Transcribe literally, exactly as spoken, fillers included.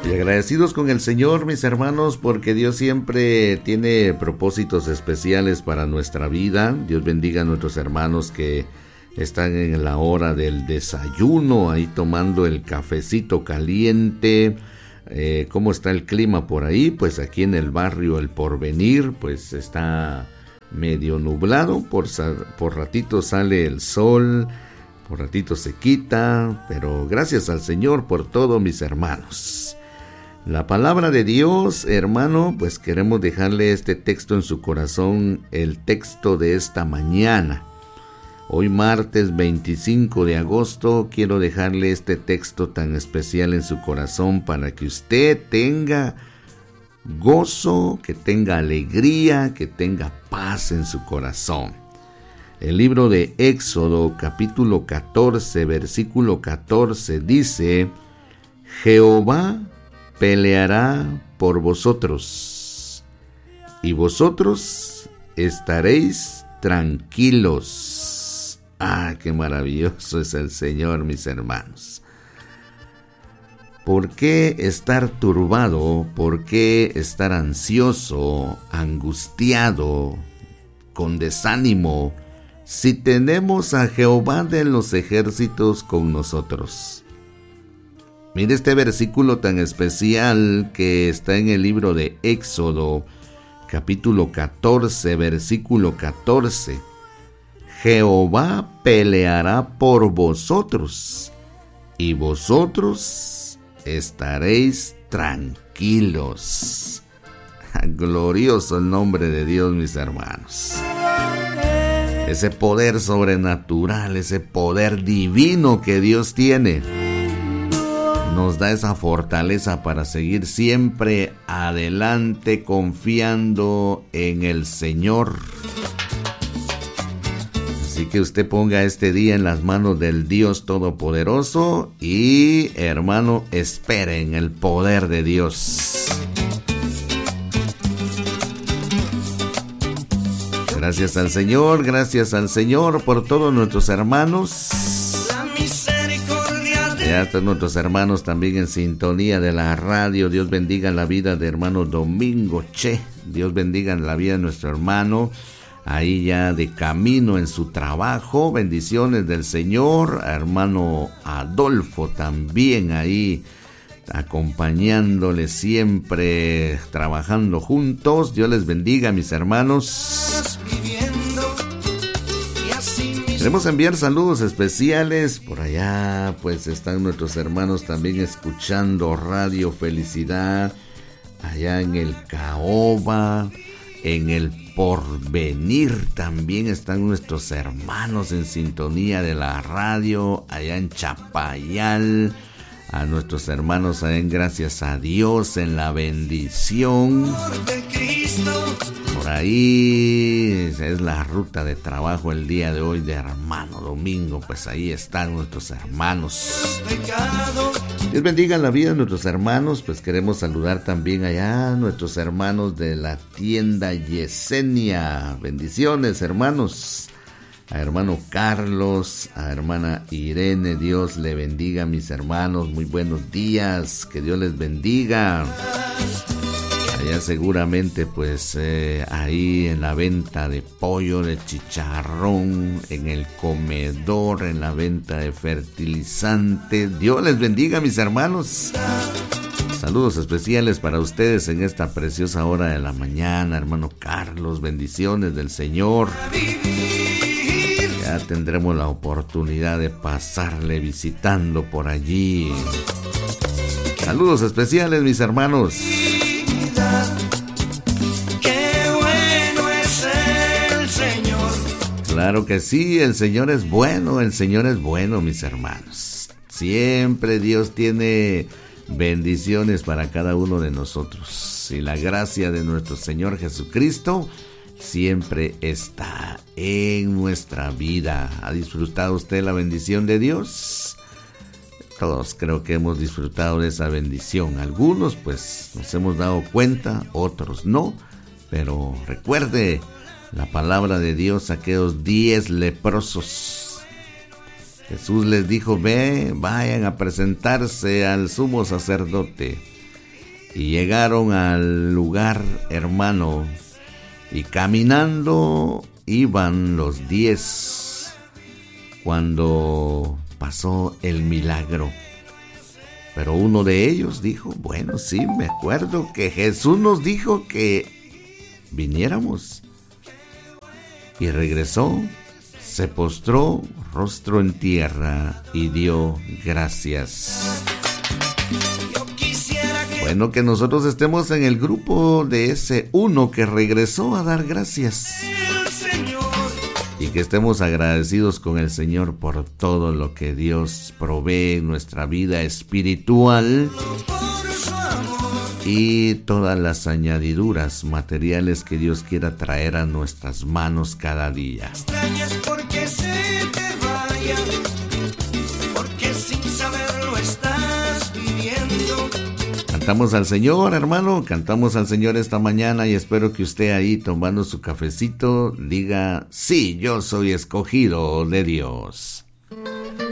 Y agradecidos con el Señor, mis hermanos, porque Dios siempre tiene propósitos especiales para nuestra vida. Dios bendiga a nuestros hermanos que están en la hora del desayuno, ahí tomando el cafecito caliente. Eh, ¿Cómo está el clima por ahí? Pues aquí en el barrio El Porvenir, pues está medio nublado. Por, por ratito sale el sol, por ratito se quita, pero gracias al Señor por todo, mis hermanos. La palabra de Dios, hermano, pues queremos dejarle este texto en su corazón, el texto de esta mañana. Hoy martes veinticinco de agosto quiero dejarle este texto tan especial en su corazón para que usted tenga gozo, que tenga alegría, que tenga paz en su corazón. El libro de Éxodo, capítulo catorce, versículo catorce, dice: Jehová peleará por vosotros, y vosotros estaréis tranquilos. Ah, qué maravilloso es el Señor, mis hermanos. ¿Por qué estar turbado? ¿Por qué estar ansioso, angustiado, con desánimo, si tenemos a Jehová de los ejércitos con nosotros? Mire este versículo tan especial que está en el libro de Éxodo, capítulo catorce, versículo catorce. Jehová peleará por vosotros, y vosotros estaréis tranquilos. Glorioso el nombre de Dios, mis hermanos. Ese poder sobrenatural, ese poder divino que Dios tiene, nos da esa fortaleza para seguir siempre adelante confiando en el Señor. Así que usted ponga este día en las manos del Dios Todopoderoso y, hermano, espere en el poder de Dios. Gracias al Señor, gracias al Señor por todos nuestros hermanos. Ya están nuestros hermanos también en sintonía de la radio. Dios bendiga la vida de hermano Domingo Che. Dios bendiga la vida de nuestro hermano, ahí ya de camino en su trabajo. Bendiciones del Señor. Hermano Adolfo también ahí acompañándole siempre, trabajando juntos. Dios les bendiga, mis hermanos. Queremos enviar saludos especiales. Por allá pues están nuestros hermanos también escuchando Radio Felicidad, allá en el Caoba, en el Porvenir también están nuestros hermanos en sintonía de la radio, allá en Chapayal, a nuestros hermanos allá en Gracias a Dios, en La Bendición. Por ahí es la ruta de trabajo el día de hoy de hermano Domingo, pues ahí están nuestros hermanos. Dios bendiga la vida de nuestros hermanos. Pues queremos saludar también allá a nuestros hermanos de la tienda Yesenia. Bendiciones, hermanos. A hermano Carlos, a hermana Irene, Dios le bendiga, mis hermanos. Muy buenos días, que Dios les bendiga. Allá seguramente pues eh, ahí en la venta de pollo, de chicharrón, en el comedor, en la venta de fertilizante. Dios les bendiga, mis hermanos. Saludos especiales para ustedes en esta preciosa hora de la mañana, hermano Carlos. Bendiciones del Señor. Ya tendremos la oportunidad de pasarle visitando por allí. Saludos especiales, mis hermanos. Qué bueno es el Señor. Claro que sí, el Señor es bueno, el Señor es bueno, mis hermanos. Siempre Dios tiene bendiciones para cada uno de nosotros. Y la gracia de nuestro Señor Jesucristo siempre está en nuestra vida. ¿Ha disfrutado usted la bendición de Dios? Todos creo que hemos disfrutado de esa bendición. Algunos pues nos hemos dado cuenta, otros no. Pero recuerde la palabra de Dios, aquellos diez leprosos. Jesús les dijo: ve, vayan a presentarse al sumo sacerdote. Y llegaron al lugar, hermano, y caminando iban los diez cuando pasó el milagro. Pero uno de ellos dijo, bueno, sí, me acuerdo que Jesús nos dijo que viniéramos. Y regresó, se postró, rostro en tierra, y dio gracias. Bueno, que nosotros estemos en el grupo de ese uno que regresó a dar gracias. Y que estemos agradecidos con el Señor por todo lo que Dios provee en nuestra vida espiritual y todas las añadiduras materiales que Dios quiera traer a nuestras manos cada día. Extrañas porque se te vaya, porque sin saberlo estás viviendo. Cantamos al Señor, hermano, cantamos al Señor esta mañana y espero que usted ahí tomando su cafecito diga, sí, yo soy escogido de Dios.